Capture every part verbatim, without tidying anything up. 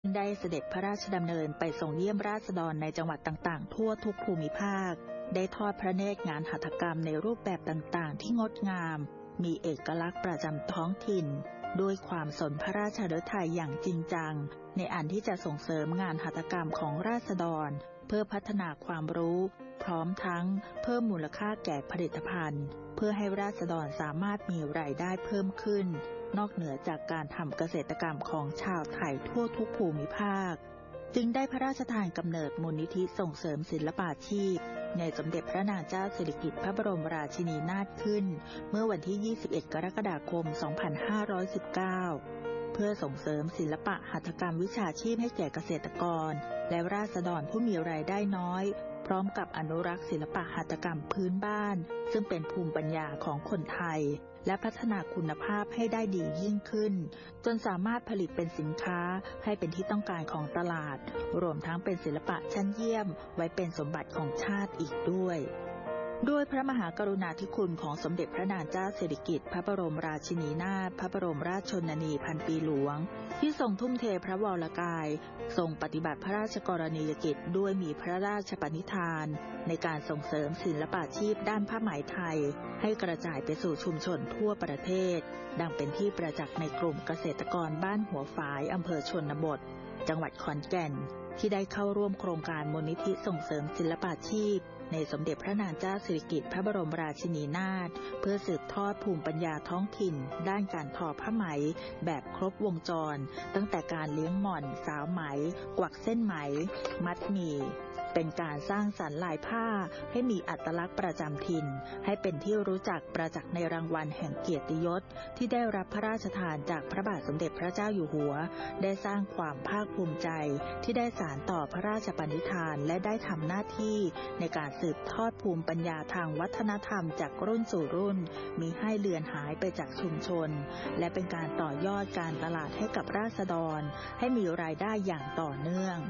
ได้เสด็จพระราชดำเนินไปทรงเยี่ยมราษฎรในจังหวัดต่างๆทั่วทุกภูมิภาคได้ทอดพระเนตรงานหัตถกรรมในรูปแบบต่างๆที่งดงามมีเอกลักษณ์ประจำท้องถิ่นด้วยความสนพระราชฤทัยอย่างจริงจังในอันที่จะส่งเสริมงานหัตถกรรมของราษฎรเพื่อพัฒนาความรู้พร้อมทั้งเพิ่มมูลค่าแก่ผลิตภัณฑ์เพื่อให้ราษฎรสามารถมีรายได้เพิ่มขึ้นนอกเหนือจากการทำเกษตรกรรมของชาวไทยทั่วทุกภูมิภาคจึงได้พระราชทานกำเนิดมูลนิธิส่งเสริมศิลปาชีพในสมเด็จพระนางเจ้าสิริกิติ์พระบรมราชินีนาถขึ้นเมื่อวันที่ยี่สิบเอ็ดกรกฎาคมสองพันห้าร้อยสิบเก้าเพื่อส่งเสริมศิลปะหัตถกรรมวิชาชีพให้แก่เกษตรกรและราษฎรผู้มีรายได้น้อยพร้อมกับอนุรักษ์ศิลปะหัตถกรรมพื้นบ้านซึ่งเป็นภูมิปัญญาของคนไทยและพัฒนาคุณภาพให้ได้ดียิ่งขึ้นจนสามารถผลิตเป็นสินค้าให้เป็นที่ต้องการของตลาดรวมทั้งเป็นศิลปะชั้นเยี่ยมไว้เป็นสมบัติของชาติอีกด้วยด้วยพระมหากรุณาธิคุณของสมเด็จพระนางเจ้าสิริกิติ์พระบรมราชินีนาถพระบรมราชชนนีพันปีหลวงที่ทรงทุ่มเทพระวรกายทรงปฏิบัติพระราชกรณียกิจด้วยมีพระราชปณิธานในการส่งเสริมศิลปาชีพด้านผ้าไหมไทยให้กระจายไปสู่ชุมชนทั่วประเทศดังเป็นที่ประจักษ์ในกลุ่มเกษตรกรบ้านหัวฝายอำเภอชนบทจังหวัดขอนแก่นที่ได้เข้าร่วมโครงการมูลนิธิส่งเสริมศิลปาชีพในสมเด็จพระนางเจ้าสิริกิติ์พระบรมราชินีนาถเพื่อสืบทอดภูมิปัญญาท้องถิ่นด้านการทอผ้าไหมแบบครบวงจรตั้งแต่การเลี้ยงหม่อนสาวไหมกวักเส้นไหมมัดหมี่เป็นการสร้างสรรค์ลายผ้าให้มีอัตลักษณ์ประจำถิ่นให้เป็นที่รู้จักประจักษ์ในรางวัลแห่งเกียรติยศที่ได้รับพระราชทานจากพระบาทสมเด็จพระเจ้าอยู่หัวได้สร้างความภาคภูมิใจที่ได้สานต่อพระราชปณิธานและได้ทำหน้าที่ในการสืบทอดภูมิปัญญาทางวัฒนธรรมจากรุ่นสู่รุ่นมิให้เลือนหายไปจากชุมชนและเป็นการต่อยอดการตลาดให้กับราษฎรให้มีรายได้อย่างต่อเนื่อง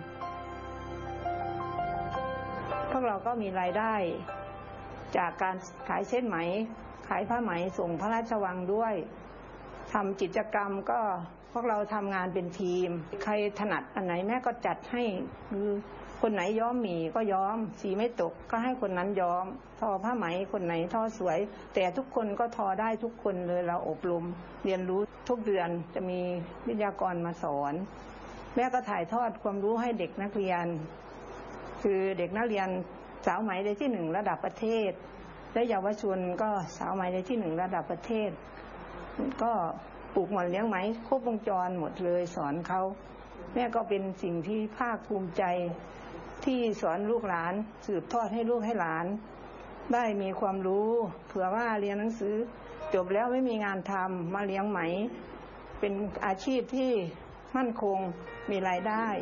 พวกเราก็มีรายได้จากการขายเส้นไหมขายผ้าไหมส่งพระราชวังด้วยทำกิจกรรมก็พวกเราทำงานเป็นทีมใครถนัดอันไหนแม่ก็จัดให้คือคนไหนย้อมหมี่ก็ย้อมสีไม่ตกก็ให้คนนั้นย้อมทอผ้าไหมคนไหนทอสวยแต่ทุกคนก็ทอได้ทุกคนเลยเราอบรมเรียนรู้ทุกเดือนจะมีวิทยากรมาสอนแม่ก็ถ่ายทอดความรู้ให้เด็กนักเรียนคือเด็กนักเรียนสาวไหมได้ที่หนึ่งระดับประเทศและเยาวชนก็สาวไหมได้ที่หนึ่งระดับประเทศก็ปลูกหม่อนเลี้ยงไหมครบวงจรหมดเลยสอนเขาแม่ก็เป็นสิ่งที่ภาคภูมิใจที่สอนลูกหลานสืบทอดให้ลูกให้หลานได้มีความรู้เผื่อว่าเรียนหนังสือจบแล้วไม่มีงานทำมาเลี้ยงไหมเป็นอาชีพที่มั่นคงมีรายได้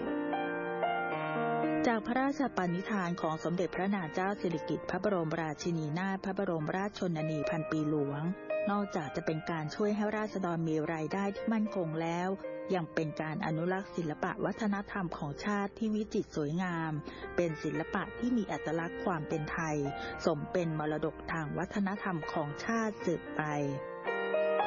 จากพระราชปณิธานของสมเด็จพระนางเจ้าสิริกิติ์พระบรมราชินีนาถพระบรมราชชนนีพันปีหลวงนอกจากจะเป็นการช่วยให้ราษฎรมีรายได้ที่มั่นคงแล้วยังเป็นการอนุรักษ์ศิลปะวัฒนธรรมของชาติที่วิจิตรสวยงามเป็นศิลปะที่มีอัตลักษณ์ความเป็นไทยสมเป็นมรดกทางวัฒนธรรมของชาติสืบไป